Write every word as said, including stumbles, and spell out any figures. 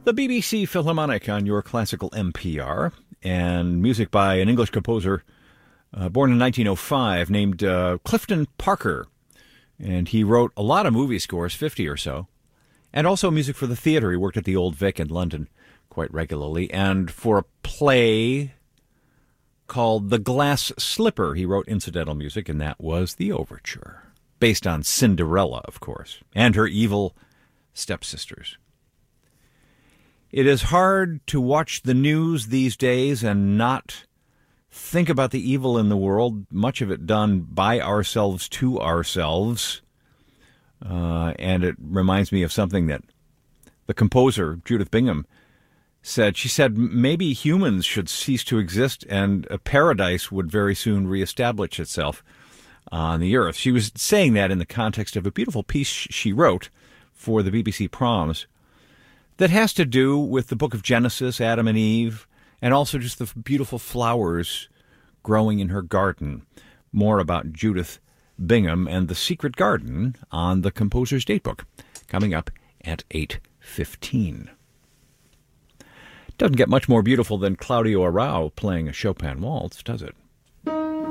The B B C Philharmonic on your classical N P R, and music by an English composer uh, born in nineteen oh five named uh, Clifton Parker. And he wrote a lot of movie scores, fifty or so, and also music for the theater. He worked at the Old Vic in London quite regularly. And for a play called The Glass Slipper, he wrote incidental music, and that was the overture, based on Cinderella, of course, and her evil stepsisters. It is hard to watch the news these days and not think about the evil in the world, much of it done by ourselves to ourselves. Uh, and it reminds me of something that the composer, Judith Bingham, said. She said maybe humans should cease to exist and a paradise would very soon reestablish itself on the earth. She was saying that in the context of a beautiful piece she wrote for the B B C Proms that has to do with the book of Genesis, Adam and Eve, and also just the beautiful flowers growing in her garden. More about Judith Bingham and the Secret Garden on the Composer's Datebook, coming up at eight fifteen. Doesn't get much more beautiful than Claudio Arrau playing a Chopin waltz, does it?